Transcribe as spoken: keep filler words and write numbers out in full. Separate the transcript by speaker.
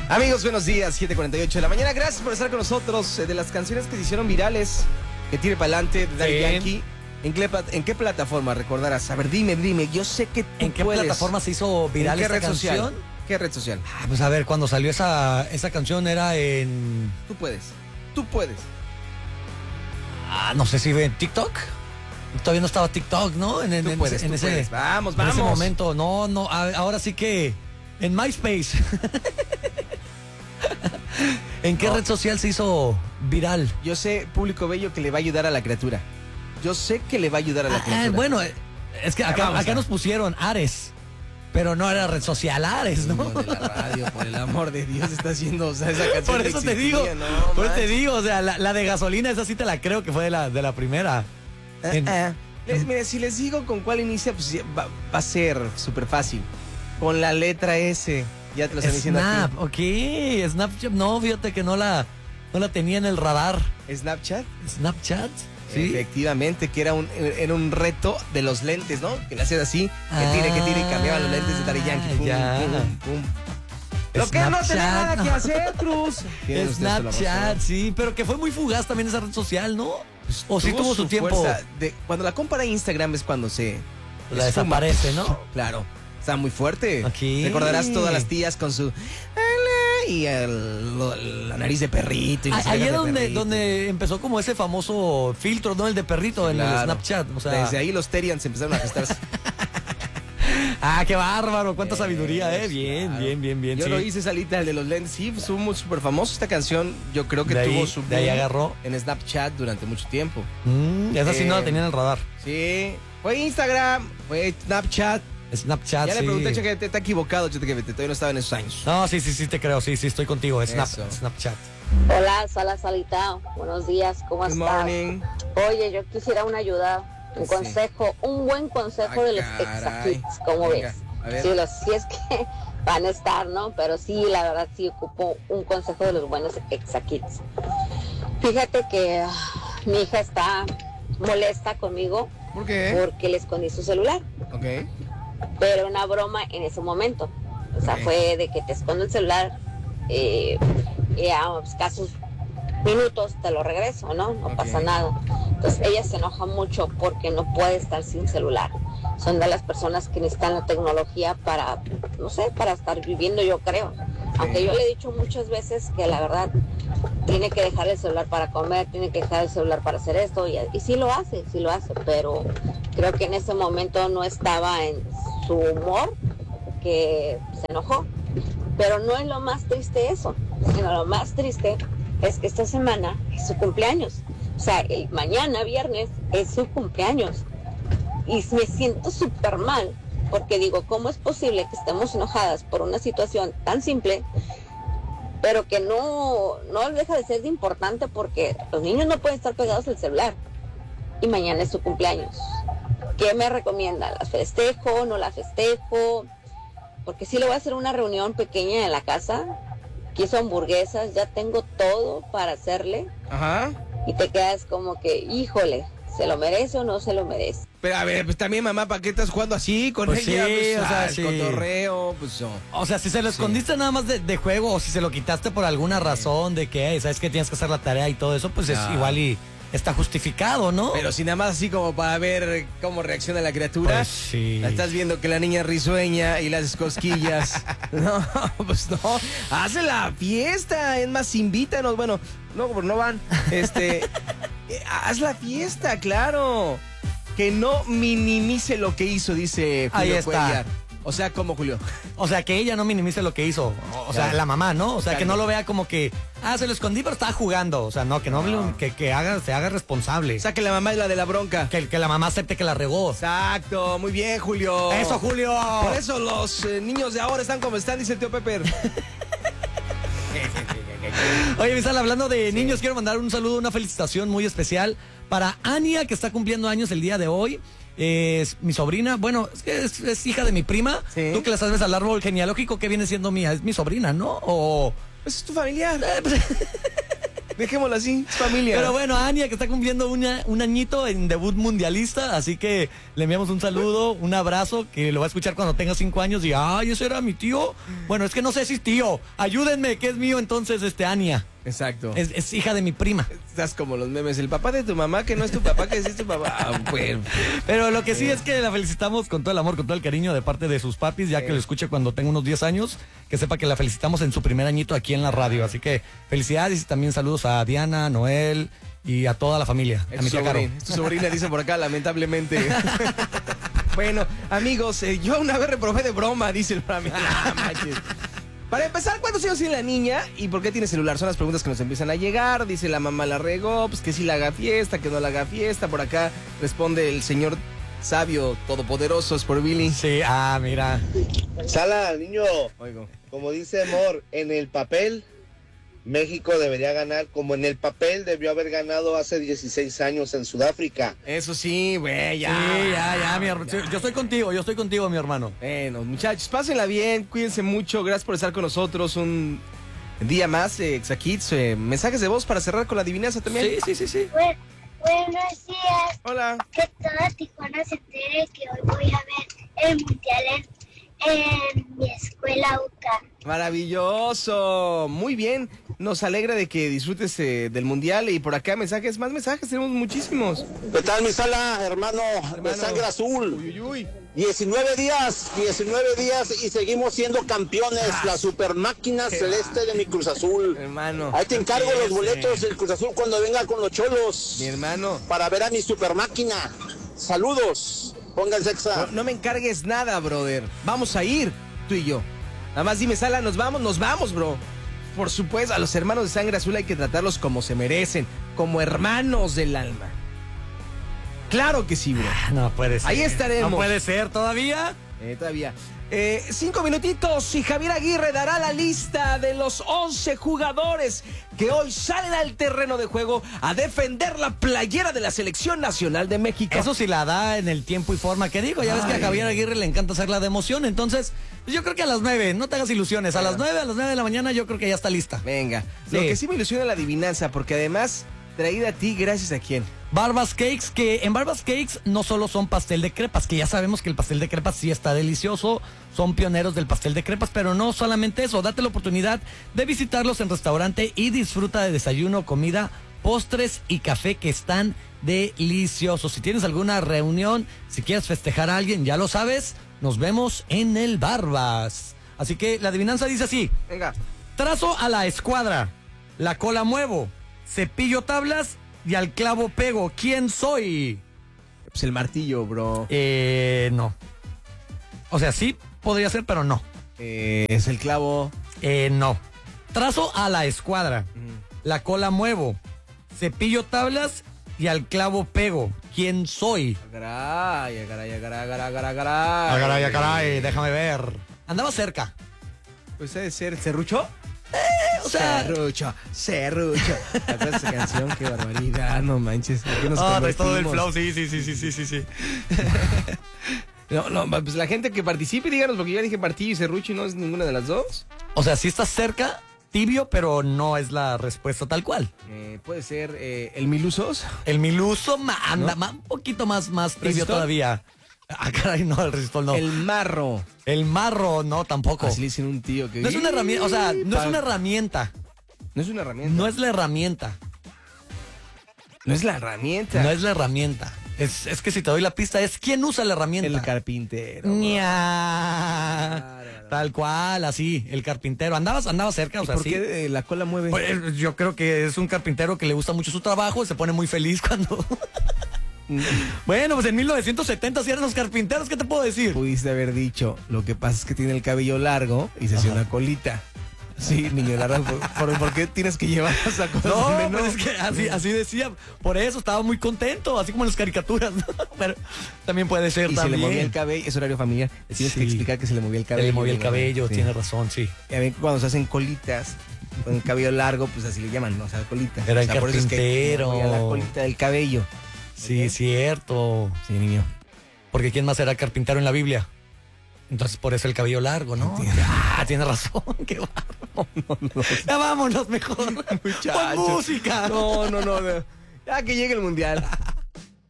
Speaker 1: Amigos, buenos días, siete cuarenta y ocho de la mañana. Gracias por estar con nosotros. De las canciones que se hicieron virales, que tire para adelante, de Daddy
Speaker 2: Sí.
Speaker 1: Yankee. ¿En qué, ¿En qué plataforma recordarás? A ver, dime, dime. Yo sé que tú
Speaker 2: ¿En qué
Speaker 1: puedes.
Speaker 2: plataforma se hizo viral
Speaker 1: ¿En qué
Speaker 2: esta
Speaker 1: red
Speaker 2: canción?
Speaker 1: social? ¿Qué red social?
Speaker 2: Ah, pues a ver, cuando salió esa, esa canción era en...
Speaker 1: Tú puedes. Tú puedes.
Speaker 2: Ah, no sé si en TikTok. Todavía no estaba TikTok, ¿no? En, en,
Speaker 1: Tú
Speaker 2: en
Speaker 1: puedes,
Speaker 2: ese,
Speaker 1: tú
Speaker 2: en ese-
Speaker 1: puedes. Vamos,
Speaker 2: en
Speaker 1: vamos.
Speaker 2: ese momento. No, no, a- ahora sí que en MySpace. ¿En qué
Speaker 1: No.
Speaker 2: red social se hizo viral?
Speaker 1: Yo sé, público bello, que le va a ayudar a la criatura. Yo sé que le va a ayudar a la
Speaker 2: Ah,
Speaker 1: criatura.
Speaker 2: bueno, eh, es que acá,
Speaker 1: Vamos
Speaker 2: acá
Speaker 1: a-
Speaker 2: nos pusieron Ares, pero no era red social Ares, ¿no?
Speaker 1: No, de la radio, por el amor de Dios, está haciendo, o sea, esa canción.
Speaker 2: Por
Speaker 1: no
Speaker 2: eso te
Speaker 1: existía,
Speaker 2: digo,
Speaker 1: no,
Speaker 2: por eso te
Speaker 1: manches.
Speaker 2: digo, o sea, la, la de gasolina, esa sí te la creo que fue de la, de la primera.
Speaker 1: Ah,
Speaker 2: En-
Speaker 1: ah. Les- mire, si les digo con cuál inicia, pues ya va, va a ser súper fácil. Con la letra S. Ya te lo están diciendo
Speaker 2: Snap, ok, Snapchat, no, fíjate que no la, no la tenía en el radar.
Speaker 1: aquí. Snapchat.
Speaker 2: Snapchat, sí.
Speaker 1: Efectivamente, que era un, era un reto de los lentes, ¿no? Que le hacías así, que tire, que tire, y cambiaban los lentes de Daddy Yankee. Pum,
Speaker 2: ya.
Speaker 1: pum, pum. Lo que no tenía
Speaker 2: Snapchat,
Speaker 1: nada que
Speaker 2: no.
Speaker 1: hacer, Cruz. Tienen ustedes toda la
Speaker 2: Snapchat,
Speaker 1: razón.
Speaker 2: sí, pero que fue muy fugaz también esa red social, ¿no? O sí tuvo su tiempo,
Speaker 1: fuerza de- cuando la compara Instagram es cuando se
Speaker 2: la
Speaker 1: esfuma.
Speaker 2: desaparece, ¿no?
Speaker 1: Claro, está muy fuerte.
Speaker 2: Aquí.
Speaker 1: Recordarás todas las tías con su y el- lo- la nariz de perrito y las
Speaker 2: Ah, Ahí
Speaker 1: orejas
Speaker 2: es
Speaker 1: de
Speaker 2: donde,
Speaker 1: perrito.
Speaker 2: donde empezó como ese famoso filtro, ¿no? El de perrito en el
Speaker 1: Claro.
Speaker 2: Snapchat. O sea,
Speaker 1: Desde ahí los Terians empezaron a gestarse.
Speaker 2: ah, qué bárbaro, cuánta sabiduría, ¿eh?
Speaker 1: Pues,
Speaker 2: Bien,
Speaker 1: claro.
Speaker 2: bien, bien, bien.
Speaker 1: Yo
Speaker 2: sí.
Speaker 1: lo hice, Salita, el de los lentes. Sí, fue muy súper famoso esta canción. Yo creo que
Speaker 2: De ahí-
Speaker 1: tuvo su
Speaker 2: de ahí
Speaker 1: boom
Speaker 2: agarró.
Speaker 1: en Snapchat durante mucho tiempo.
Speaker 2: Mm, esa sí no
Speaker 1: Eh,
Speaker 2: la tenía en el radar.
Speaker 1: Sí, fue Instagram, fue Snapchat.
Speaker 2: Snapchat,
Speaker 1: ya le
Speaker 2: sí.
Speaker 1: pregunté, Chete, te está equivocado, Chete, que todavía no estaba en esos años.
Speaker 2: No, sí, sí, sí te creo, sí, sí, estoy contigo. Es Snap,
Speaker 1: Eso.
Speaker 2: Snapchat.
Speaker 3: Hola, Sala Salita. Buenos días, ¿cómo
Speaker 1: Good
Speaker 3: estás?
Speaker 1: morning.
Speaker 3: Oye, yo quisiera una ayuda, un
Speaker 1: Sí.
Speaker 3: consejo, un buen consejo
Speaker 1: Ah,
Speaker 3: de los
Speaker 1: caray.
Speaker 3: Exacits, ¿cómo
Speaker 1: Venga,
Speaker 3: ves?
Speaker 1: a ver.
Speaker 3: Sí, los, sí es que van a estar, ¿no? Pero sí, la verdad sí ocupo un consejo de los buenos Exacits. Fíjate que ah, mi hija está molesta conmigo
Speaker 1: ¿Por qué?
Speaker 3: porque le escondí su celular,
Speaker 1: Ok.
Speaker 3: pero una broma en ese momento. O sea,
Speaker 1: Ok.
Speaker 3: fue de que te escondo el celular eh, y a escasos minutos te lo regreso, ¿no? No
Speaker 1: Ok.
Speaker 3: pasa nada. Entonces ella se enoja mucho porque no puede estar sin celular. Son de las personas que necesitan la tecnología para, no sé, para estar viviendo, yo creo. Aunque yo le he dicho muchas veces que la verdad tiene que dejar el celular para comer, tiene que dejar el celular para hacer esto, y, y sí lo hace, sí lo hace, pero creo que en ese momento no estaba en su humor, que se enojó. Pero no es lo más triste eso, sino lo más triste es que esta semana es su cumpleaños. O sea, el mañana, viernes, es su cumpleaños. Y me siento súper mal, porque digo, ¿cómo es posible que estemos enojadas por una situación tan simple, pero que no, no deja de ser de importante, porque los niños no pueden estar pegados al celular? Y mañana es su cumpleaños. ¿Qué me recomienda? ¿La festejo? ¿No la festejo? Porque sí le voy a hacer una reunión pequeña en la casa. Quiso hamburguesas, ya tengo todo para hacerle.
Speaker 1: Ajá.
Speaker 3: Y te quedas como que, híjole, ¿se lo merece o no se lo merece?
Speaker 1: Pero a ver, pues también, mamá, ¿para qué estás jugando así con
Speaker 2: Pues
Speaker 1: ella?
Speaker 2: sí,
Speaker 1: Pues,
Speaker 2: o sea,
Speaker 1: ah, el
Speaker 2: sí.
Speaker 1: cotorreo, pues no.
Speaker 2: O sea, si se lo escondiste nada más de, de juego o si se lo quitaste por alguna razón de que, hey, sabes que tienes que hacer la tarea y todo eso, pues es
Speaker 1: Ah.
Speaker 2: igual y está justificado, ¿no?
Speaker 1: Pero si nada más así como para ver cómo reacciona la criatura.
Speaker 2: Pues sí.
Speaker 1: La estás viendo que la niña risueña y le haces cosquillas. No, pues no. Hace la fiesta. Es más, invítanos. Bueno, no, como no van. Este. eh, haz la fiesta, claro. Que no minimice lo que hizo, dice Julio
Speaker 2: Ahí está.
Speaker 1: Cuellar. O sea, ¿cómo, Julio?
Speaker 2: O sea, que ella no minimice lo que hizo. O, o sea,
Speaker 1: Claro.
Speaker 2: la mamá, ¿no? O sea, que
Speaker 1: Claro.
Speaker 2: no lo vea como que, ah, se lo escondí, pero estaba jugando. O sea, no, que no,
Speaker 1: No.
Speaker 2: que, que haga, se haga responsable.
Speaker 1: O sea, que la mamá es la de la bronca.
Speaker 2: Que, que la mamá acepte que la regó.
Speaker 1: Exacto, muy bien, Julio.
Speaker 2: ¡Eso, Julio!
Speaker 1: Por eso los eh, niños de ahora están como están, dice el tío Pepper.
Speaker 2: Oye, me están hablando de niños. Quiero mandar un saludo, una felicitación muy especial para Ania, que está cumpliendo años el día de hoy. Es mi sobrina, bueno, es que es, es hija de mi prima.
Speaker 1: Sí.
Speaker 2: Tú que la sabes al árbol genealógico, que viene siendo mía, es mi sobrina, ¿no? O...
Speaker 1: Pues es tu familiar.
Speaker 2: Eh, pues,
Speaker 1: Dejémoslo así, es familia.
Speaker 2: Pero bueno, Ania, que está cumpliendo una, un añito en debut mundialista, así que le enviamos un saludo, un abrazo, que lo va a escuchar cuando tenga cinco años y, ay, ese era mi tío. Bueno, es que no sé si es tío, ayúdenme, que es mío entonces, este, Ania.
Speaker 1: Exacto.
Speaker 2: Es, es hija de mi prima.
Speaker 1: Estás como los memes, el papá de tu mamá, que no es tu papá, que sí es tu papá. Ah, bueno.
Speaker 2: Pero lo que sí es que la felicitamos con todo el amor, con todo el cariño de parte de sus papis, ya que lo escuche cuando tenga unos diez años, que sepa que la felicitamos en su primer añito aquí en la radio. Así que felicidades y también saludos a Diana, Noel y a toda la familia.
Speaker 1: Es
Speaker 2: a mi
Speaker 1: tu
Speaker 2: tía Caro.
Speaker 1: sobrina, es tu sobrina, dice por acá, lamentablemente. Bueno, amigos, eh, yo una vez reprobé de broma, dice el Rami. Ah, manches. Para empezar, ¿cuántos años tiene la niña y por qué tiene celular? Son las preguntas que nos empiezan a llegar. Dice la mamá la regó, pues que sí la haga fiesta, que no la haga fiesta. Por acá responde el señor sabio, todopoderoso, es por Billy.
Speaker 2: Sí, ah, mira.
Speaker 4: Sala, niño,
Speaker 1: Oigo.
Speaker 4: como dice Amor, en el papel México debería ganar, como en el papel debió haber ganado hace dieciséis años en Sudáfrica.
Speaker 1: Eso sí, güey, ya.
Speaker 2: Sí, ya, ya, mi hermano. Yo estoy contigo, yo estoy contigo, mi hermano.
Speaker 1: Bueno, muchachos, pásenla bien, cuídense mucho. Gracias por estar con nosotros un día más, eh, Exakids. Eh, mensajes de voz para cerrar con la adivinanza también.
Speaker 2: Sí, sí, sí, sí.
Speaker 5: Bueno, buenos días.
Speaker 1: Hola.
Speaker 5: Que toda Tijuana se entere que hoy voy a ver el mundial en, en mi escuela U C A.
Speaker 1: Maravilloso. Muy bien. Nos alegra de que disfrutes eh, del mundial. Y por acá mensajes, más mensajes, tenemos muchísimos.
Speaker 4: ¿Qué tal, mi Sala, hermano,
Speaker 1: Hermano.
Speaker 4: de sangre azul?
Speaker 1: Uy, uy, uy.
Speaker 4: diecinueve días, diecinueve días y seguimos siendo campeones.
Speaker 1: Ah.
Speaker 4: La super máquina celeste de mi Cruz Azul.
Speaker 1: Hermano.
Speaker 4: Ahí te encargo
Speaker 1: Así
Speaker 4: los
Speaker 1: es,
Speaker 4: boletos
Speaker 1: eh.
Speaker 4: del Cruz Azul cuando venga con los cholos.
Speaker 1: Mi hermano.
Speaker 4: Para ver a mi super máquina. Saludos. Pónganse exa.
Speaker 1: No, no me encargues nada, brother. Vamos a ir, tú y yo. Nada más dime, Sala, ¿nos vamos? Nos vamos, bro. Por supuesto, a los hermanos de sangre azul hay que tratarlos como se merecen, como hermanos del alma. Claro que sí, bro.
Speaker 2: No puede ser.
Speaker 1: Ahí estaremos.
Speaker 2: No puede ser todavía.
Speaker 1: Eh, todavía. Eh, cinco minutitos y Javier Aguirre dará la lista de los once jugadores que hoy salen al terreno de juego a defender la playera de la Selección Nacional de México.
Speaker 2: Eso sí la da en el tiempo y forma que digo. Ya ves que a
Speaker 1: Ay.
Speaker 2: Javier Aguirre le encanta hacerla de emoción. Entonces, pues yo creo que a las nueve, no te hagas ilusiones. A las nueve, a las nueve de la mañana yo creo que ya está lista.
Speaker 1: Venga.
Speaker 2: Sí.
Speaker 1: Lo que sí me ilusiona la adivinanza, porque además, traída a ti gracias a quién.
Speaker 2: Barbas Cakes, que en Barbas Cakes no solo son pastel de crepas, que ya sabemos que el pastel de crepas sí está delicioso, son pioneros del pastel de crepas, pero no solamente eso, date la oportunidad de visitarlos en restaurante y disfruta de desayuno, comida, postres y café que están deliciosos. Si tienes alguna reunión, si quieres festejar a alguien, ya lo sabes, nos vemos en el Barbas. Así que la adivinanza dice así:
Speaker 1: Venga.
Speaker 2: trazo a la escuadra, la cola muevo, cepillo tablas y al clavo pego. ¿Quién soy?
Speaker 1: Pues el martillo, bro.
Speaker 2: Eh, no. O sea, sí podría ser, pero no.
Speaker 1: Eh, es el clavo.
Speaker 2: Eh, no. Trazo a la escuadra, la cola muevo, cepillo tablas y al clavo pego. ¿Quién soy?
Speaker 1: Agaray, agaray, agaray, agaray, agaray.
Speaker 2: Ah, caray, ah, caray, déjame ver. Andaba cerca.
Speaker 1: Pues debe ser Serrucho.
Speaker 2: O sea,
Speaker 1: Serrucho, Serrucho. ¿Te acuerdas de esa canción? Qué barbaridad, no manches. ¿A qué nos
Speaker 2: ah, traes todo el
Speaker 1: convertimos?
Speaker 2: flow, sí, sí, sí, sí, sí, sí, sí.
Speaker 1: No, no, pues la gente que participe, díganos, porque yo ya dije martillo y serrucho y no es ninguna de las dos.
Speaker 2: O sea, sí estás cerca, tibio, pero no es la respuesta tal cual.
Speaker 1: Eh, puede ser eh, el Milusos.
Speaker 2: El miluso ma- anda
Speaker 1: ¿No?
Speaker 2: ma- un poquito más, más tibio
Speaker 1: ¿Resistol?
Speaker 2: todavía. Ah, caray, no, el resistol no.
Speaker 1: El
Speaker 2: El,
Speaker 1: marro.
Speaker 2: marro, no, tampoco.
Speaker 1: Así le dicen a un tío que...
Speaker 2: No es una herramienta, o sea, no es
Speaker 1: Pa-
Speaker 2: una herramienta.
Speaker 1: No es una herramienta.
Speaker 2: No es la herramienta.
Speaker 1: No es la herramienta.
Speaker 2: No es la herramienta. Es, es que si te doy la pista, es quién usa la herramienta.
Speaker 1: el carpintero.
Speaker 2: Ña. Tal cual, así, el carpintero. ¿Andabas, andabas cerca? O
Speaker 1: ¿Y
Speaker 2: sea,
Speaker 1: por
Speaker 2: sí.
Speaker 1: qué eh, la cola mueve?
Speaker 2: Pues, yo creo que es un carpintero que le gusta mucho su trabajo y se pone muy feliz cuando... Bueno, pues en mil novecientos setenta sí eran los carpinteros, ¿qué te puedo decir?
Speaker 1: Pudiste haber dicho, lo que pasa es que tiene el cabello largo y se hace una colita. Sí, niño largo, ¿por, por, por qué tienes que llevar esa cosa?
Speaker 2: No,
Speaker 1: donde
Speaker 2: pues es que así, así decía. Por eso estaba muy contento, así como en las caricaturas, ¿no? Pero también puede ser
Speaker 1: Y
Speaker 2: también.
Speaker 1: se le movía el cabello, es horario familiar. Le tienes
Speaker 2: Sí.
Speaker 1: que explicar que se le movía el
Speaker 2: Se
Speaker 1: cabello.
Speaker 2: le movía el cabello,
Speaker 1: Sí.
Speaker 2: tiene razón, sí.
Speaker 1: Ya ven que cuando se hacen colitas, con el cabello largo, pues así le llaman, ¿no? O sea, colita.
Speaker 2: Era
Speaker 1: o
Speaker 2: el
Speaker 1: sea, por eso es que
Speaker 2: carpintero.
Speaker 1: movía la colita del cabello.
Speaker 2: Sí, cierto.
Speaker 1: Sí, niño.
Speaker 2: Porque ¿quién más era carpintero en la Biblia? Entonces por eso el cabello largo, ¿no? Ah, tiene razón, qué bárbaro.
Speaker 1: no, no.
Speaker 2: Ya vámonos mejor.
Speaker 1: Muchachos.
Speaker 2: Con música.
Speaker 1: No, no, no, no. Ya que llegue el mundial.